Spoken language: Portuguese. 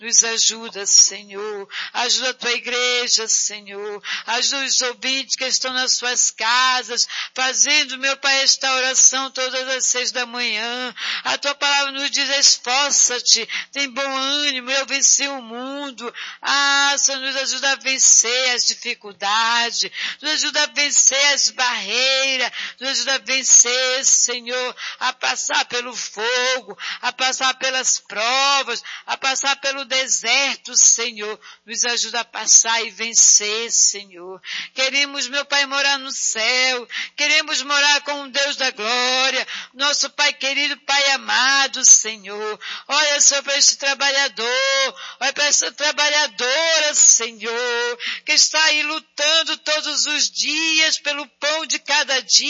Nos ajuda, Senhor. Ajuda a tua igreja, Senhor. Ajuda os ouvintes que estão nas suas casas, fazendo, meu Pai, esta oração todas as 6 da manhã. A tua palavra nos diz, esforça-te, tem bom ânimo, eu venci o mundo. Senhor, nos ajuda a vencer as dificuldades, nos ajuda a vencer as barreiras, nos ajuda a vencer, Senhor, a passar pelo fogo, a passar pelas provas, a passar pelo deserto, Senhor. Nos ajuda a passar e vencer, Senhor. Queremos, meu Pai, morar no céu, queremos morar com o Deus da glória, nosso Pai querido, Pai amado, Senhor. Olha, Senhor, para este trabalhador, olha para essa trabalhadora, Senhor, que está aí lutando todos os dias pelo pão de cada dia.